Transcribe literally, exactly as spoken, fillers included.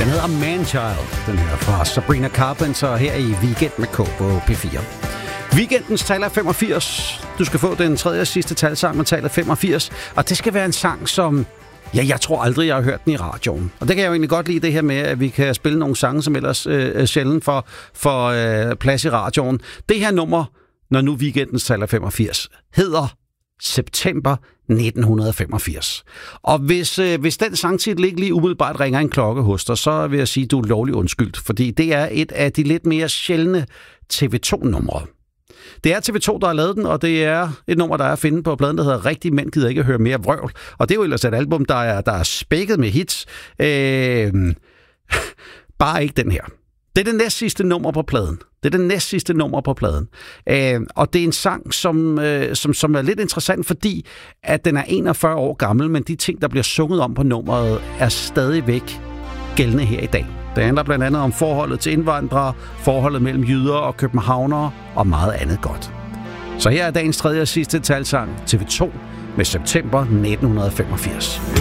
Den hedder Manchild, den her fra Sabrina Carpenter her i Weekend med K på P fire. Weekendens tal er femogfirs. Du skal få den tredje og sidste talsang med tallet femogfirs. Og det skal være en sang, som... Ja, jeg tror aldrig, jeg har hørt den i radioen. Og det kan jeg jo egentlig godt lide, det her med, at vi kan spille nogle sange, som ellers øh, sjældent får for, øh, plads i radioen. Det her nummer, når nu weekendens tal er femogfirs, hedder September nitten femogfirs. Og hvis, øh, hvis den sangtitel ikke lige umiddelbart ringer en klokke hos dig, så vil jeg sige, at du er lovlig undskyldt, fordi det er et af de lidt mere sjældne T V to-numre. Det er T V to, der har lavet den, og det er et nummer, der er at finde på pladen, der hedder Rigtig Mænd gider ikke høre mere vrøvl. Og det er jo ellers et album, der er, der er spækket med hits. Øh, bare ikke den her. Det er det næstsidste nummer på pladen. Det er det næstsidste nummer på pladen. Øh, og det er en sang, som, øh, som, som er lidt interessant, fordi at den er enogfyrre år gammel, men de ting, der bliver sunget om på nummeret, er stadigvæk gældende her i dag. Det handler blandt andet om forholdet til indvandrere, forholdet mellem jyder og københavnere og meget andet godt. Så her er dagens tredje og sidste talsang, T V to med September nitten femogfirs.